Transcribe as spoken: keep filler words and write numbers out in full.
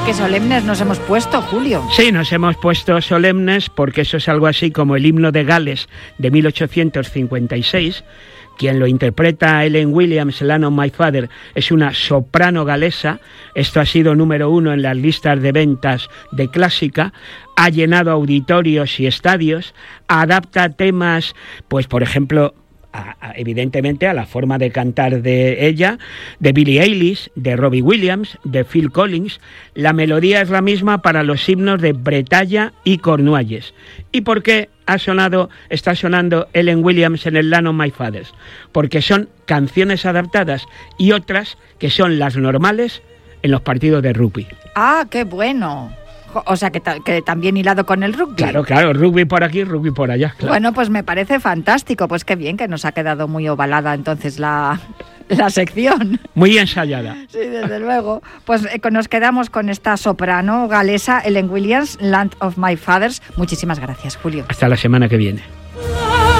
qué solemnes nos hemos puesto, Julio. Sí, nos hemos puesto solemnes porque eso es algo así como el himno de Gales de mil ochocientos cincuenta y seis. Quien lo interpreta, Ellen Williams, Land of My Father, es una soprano galesa. Esto ha sido número uno en las listas de ventas de clásica. Ha llenado auditorios y estadios. Adapta temas, pues por ejemplo, A, a, evidentemente a la forma de cantar de ella, de Billie Eilish, de Robbie Williams, de Phil Collins. La melodía es la misma para los himnos de Bretaña y Cornualles. ¿Y por qué ha sonado, está sonando Ellen Williams en el Land of My Fathers? Porque son canciones adaptadas y otras que son las normales en los partidos de rugby. ¡Ah, qué bueno! O sea, que, ta- que también hilado con el rugby. Claro, claro, rugby por aquí, rugby por allá. Claro. Bueno, pues me parece fantástico. Pues qué bien que nos ha quedado muy ovalada entonces la, la sección. Muy ensayada. Sí, desde luego. Pues eh, nos quedamos con esta soprano galesa, Ellen Williams, Land of My Fathers. Muchísimas gracias, Julio. Hasta la semana que viene.